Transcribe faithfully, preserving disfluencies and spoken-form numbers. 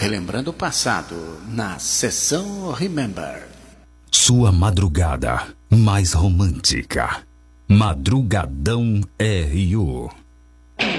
relembrando o passado na sessão Remember. Sua madrugada mais romântica. Madrugadão R U.